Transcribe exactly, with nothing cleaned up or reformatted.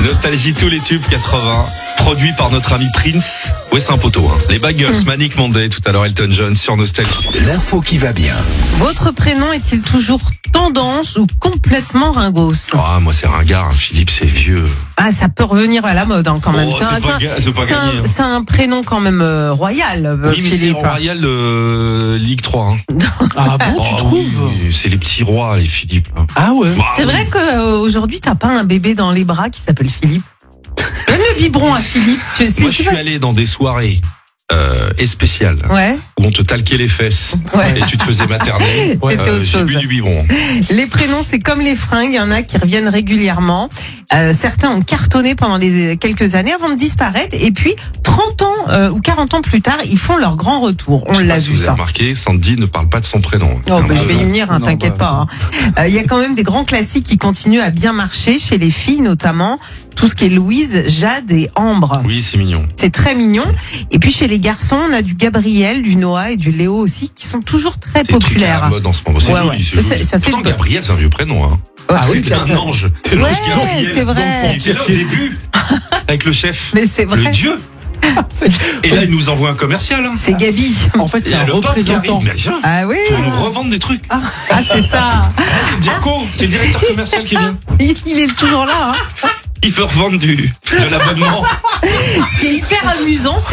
Nostalgie, tous les tubes quatre-vingts, produits par notre ami Prince. Ouais, c'est un poteau. Hein. Les Bangles, Manic Monday, tout à l'heure Elton John sur Nostalgie. L'info qui va bien. Votre prénom est-il toujours tendance ou complètement ringos? Ah, moi c'est ringard, Philippe, c'est vieux. Ah, ça peut revenir à la mode hein, quand même. Oh, c'est un, c'est pas, c'est ga- c'est pas un- gagné. Hein. c'est un prénom quand même euh, royal, euh, Oui, mais c'est Philippe. royal de Ligue trois. Hein. Ah bon, tu Oh, trouves? oui, c'est les petits rois, les Philippe. Hein. Ah ouais. Bah, C'est oui. vrai qu'aujourd'hui, t'as pas un bébé dans les bras qui s'appelle Philippe. Donne le biberon à Philippe. Tu sais, Moi, je c'est suis pas- allé dans des soirées euh, et spéciales Ouais, où on te talquait les fesses ouais. et tu te faisais materner. C'était autre J'ai chose. bu du biberon. Les prénoms, c'est comme les fringues, il y en a qui reviennent régulièrement. Euh, certains ont cartonné pendant les quelques années avant de disparaître. Et puis, trente ans euh, ou quarante ans plus tard, ils font leur grand retour. On Je sais l'a pas si vu vous avez ça. remarqué, Sandy ne parle pas de son prénom. Oh, Ah, bah, je vais y non. venir, hein, Non, t'inquiète bah, pas. hein. Euh, Il y a quand même des grands classiques qui continuent à bien marcher chez les filles notamment. Tout ce qui est Louise, Jade et Ambre. Oui, c'est mignon. C'est très mignon. Et puis chez les garçons, on a du Gabriel, du Noah et du Léo aussi qui sont toujours très C'est le truc à la populaires. mode en ce moment. C'est Ouais, joli, ouais. c'est Ça- joli. ça fait Pourtant, bien. Gabriel, c'est un vieux prénom. Hein. Ah oui, C'était un ange. C'était Ouais, l'ange Gabriel. c'est vrai. Il était là au début, avec le chef, Mais c'est le vrai. dieu. Et là, il nous envoie un commercial. Hein. C'est Gabi. En fait, Et c'est un le pote qui représentant. arrive, mais viens, Ah oui. pour nous revendre des trucs. Ah, c'est ça. C'est Diaco, c'est le directeur commercial qui vient. Il il est toujours là. Hein. Il veut revendre du, de l'abonnement. Ce qui est hyper amusant,